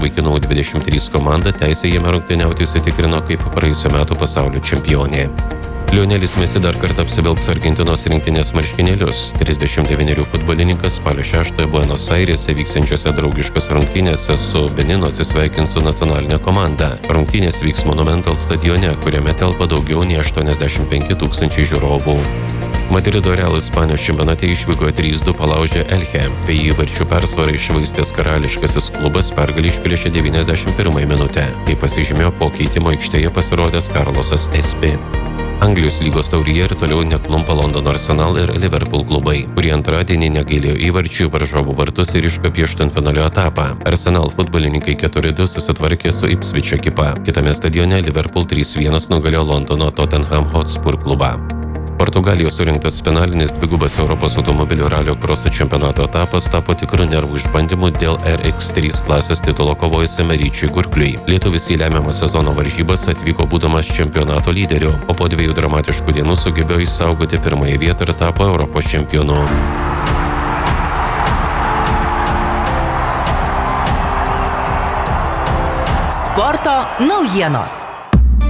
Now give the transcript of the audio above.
Vaikinų 23 komanda teisę jame rungtyniauti įsitikrino kaip praėjusių metų pasaulio čempionė. Lionelis Messi dar kartą apsivilks Argentinos rinktinės marškinėlius. 39 futbolininkas spalio 6 Buenos Airėse vyksiančiose draugiškose rungtynėse su Beninu atsisveikins su nacionalinė komanda. Rungtynės vyks Monumental stadione, kuriame telpa daugiau nei 85 000 žiūrovų. Madrido Real Ispanijos čempionate išvykoje 3-2 palaužė Elche. 2 įvarčių persvarą iššvaistęs karališkasis klubas pergalę išplėšė 91 minutę. Tai pasižymėjo po keitimo aikštėje pasirodęs Carlosas Espi. Anglijos lygos taurėje ir toliau neklumpa Londono Arsenal ir Liverpool klubai, kurie antradienį negailėjo įvarčių į varžovų vartus ir iškopė aštuntfinalio etapą. Arsenal futbolininkai 4-2 susitvarkė su Ipswich ekipa. Kitame stadione Liverpool 3-1 nugalėjo Londono Tottenham Hotspur klubą. Portugalijos surinktas finalinis dvigubas Europos automobilių ralio kroso čempionato etapas tapo tikru nervų išbandymu dėl RX3 klasės titulo kovojusiam Ryčiui Gurkliui. Lietuvis į lemiamą sezono varžybas atvyko būdamas čempionato lyderiu, o po 2 dramatiškų dienų sugebėjo išsaugoti pirmąją vietą ir tapo Europos čempionu. Sporto naujienos.